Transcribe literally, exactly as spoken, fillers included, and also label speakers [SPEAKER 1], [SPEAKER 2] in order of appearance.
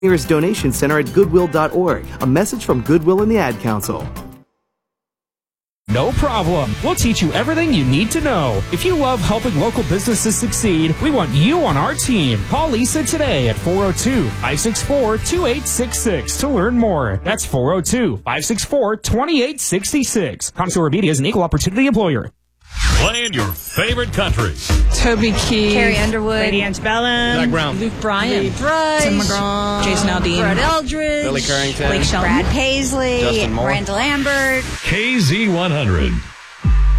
[SPEAKER 1] Nearest donation center at goodwill dot org. A message from Goodwill and the Ad Council.
[SPEAKER 2] No problem. We'll teach you everything you need to know. If you love helping local businesses succeed, we want you on our team. Call Lisa today at four oh two, five six four, two eight six six to learn more. That's four oh two, five six four, two eight six six. Consular Media is an equal opportunity employer.
[SPEAKER 3] Playing your favorite country.
[SPEAKER 4] Toby Keith,
[SPEAKER 5] Carrie Underwood,
[SPEAKER 4] Lady Antebellum,
[SPEAKER 6] Zach Brown,
[SPEAKER 4] Luke Bryan,
[SPEAKER 5] Lee Bryce,
[SPEAKER 4] Tim McGraw, Jason Aldean,
[SPEAKER 5] Brett Eldridge,
[SPEAKER 6] Billy Currington,
[SPEAKER 4] Blake Shelton,
[SPEAKER 5] Brad Paisley,
[SPEAKER 6] Justin Moore,
[SPEAKER 5] Miranda Lambert.
[SPEAKER 3] K Z one hundred.